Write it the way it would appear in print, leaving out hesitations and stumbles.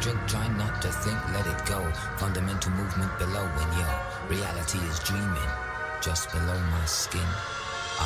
drink, try not to think, let it go. Fundamental movement below when your reality is dreaming just below my skin.